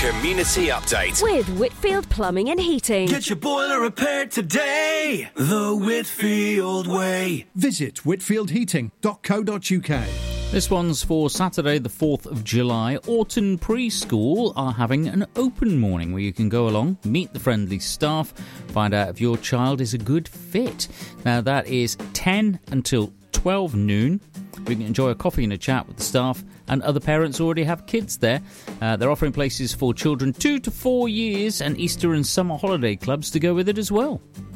Community Update with Whitfield Plumbing and Heating. Get your boiler repaired today, the Whitfield way. Visit whitfieldheating.co.uk. This one's for Saturday the 4th of July. Orton Preschool are having an open morning where you can go along, meet the friendly staff, find out if your child is a good fit. Now that is 10 until 12 noon. We can enjoy a coffee and a chat with the staff, and other parents already have kids there. They're offering places for children 2 to 4 years and Easter and summer holiday clubs to go with it as well.